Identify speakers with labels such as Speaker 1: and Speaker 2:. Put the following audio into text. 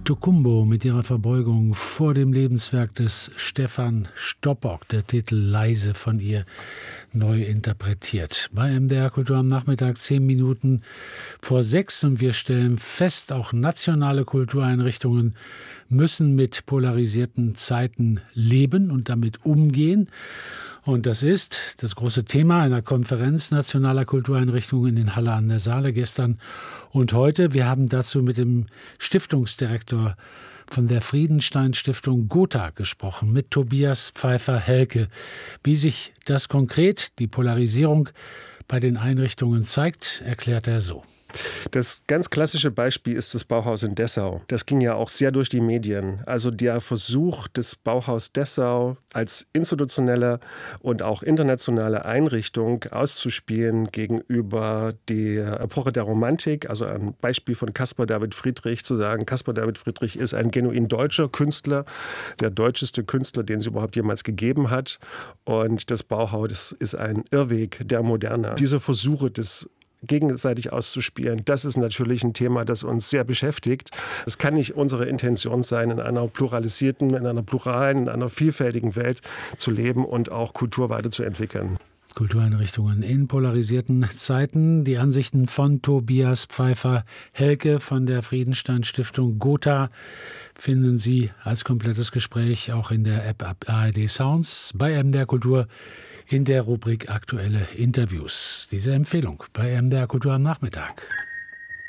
Speaker 1: Tokumbo mit ihrer Verbeugung vor dem Lebenswerk des Stefan Stoppock, der Titel Leise von ihr neu interpretiert. Bei MDR Kultur am Nachmittag 10 Minuten vor 6 und wir stellen fest, auch nationale Kultureinrichtungen müssen mit polarisierten Zeiten leben und damit umgehen. Und das ist das große Thema einer Konferenz nationaler Kultureinrichtungen in Halle an der Saale gestern und heute. Wir haben dazu mit dem Stiftungsdirektor von der Friedenstein-Stiftung Gotha gesprochen, mit Tobias Pfeiffer-Helke. Wie sich das konkret, die Polarisierung bei den Einrichtungen zeigt, erklärt er so.
Speaker 2: Das ganz klassische Beispiel ist das Bauhaus in Dessau. Das ging ja auch sehr durch die Medien. Also der Versuch des Bauhaus Dessau als institutionelle und auch internationale Einrichtung auszuspielen gegenüber der Epoche der Romantik. Also ein Beispiel von Caspar David Friedrich, zu sagen, Caspar David Friedrich ist ein genuin deutscher Künstler, der deutscheste Künstler, den es überhaupt jemals gegeben hat. Und das Bauhaus ist ein Irrweg der Moderne. Diese Versuche des gegenseitig auszuspielen, das ist natürlich ein Thema, das uns sehr beschäftigt. Es kann nicht unsere Intention sein, in einer pluralisierten, in einer pluralen, in einer vielfältigen Welt zu leben und auch Kultur weiterzuentwickeln.
Speaker 1: Kultureinrichtungen in polarisierten Zeiten. Die Ansichten von Tobias Pfeiffer-Helke von der Friedenstein-Stiftung Gotha finden Sie als komplettes Gespräch auch in der App ARD Sounds bei MDR Kultur in der Rubrik Aktuelle Interviews. Diese Empfehlung bei MDR Kultur am Nachmittag.